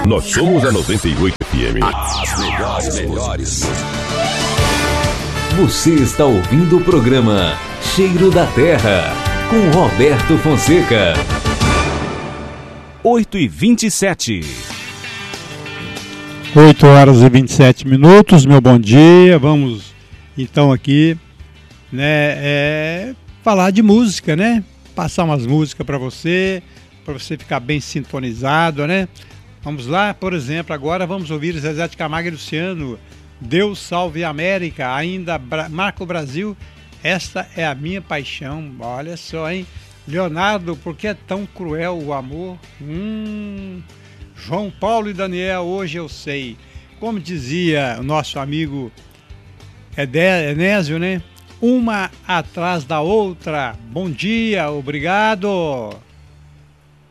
Nós somos a 98 FM. As melhores. Você está ouvindo o programa Cheiro da Terra, com Roberto Fonseca. 8h27. 8h27, meu bom dia. Vamos então aqui, né, falar de música, né? Passar umas músicas para você ficar bem sintonizado, né? Vamos lá, por exemplo, agora vamos ouvir Zezé de Camargo e Luciano, Deus Salve a América, ainda Marca o Brasil, esta é a minha paixão. Olha só, hein? Leonardo, por que é tão cruel o amor? João Paulo e Daniel, hoje eu sei. Como dizia o nosso amigo Enésio, né? Uma atrás da outra. Bom dia, obrigado.